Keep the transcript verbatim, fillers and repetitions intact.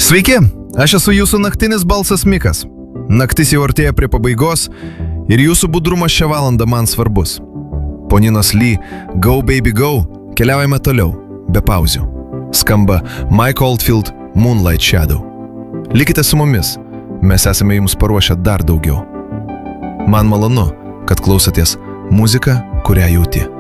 Sveiki, aš esu jūsų naktinis balsas Mikas. Naktis jau artėja prie pabaigos ir jūsų budrumas šią valandą man svarbus. Po Ninos Lee Go Baby Go keliaujame toliau, be pauzių. Skamba Mike Oldfield Moonlight Shadow. Likite su mumis, mes esame jums paruošę dar daugiau. Man malonu, kad klausotės muziką, kurią jauti.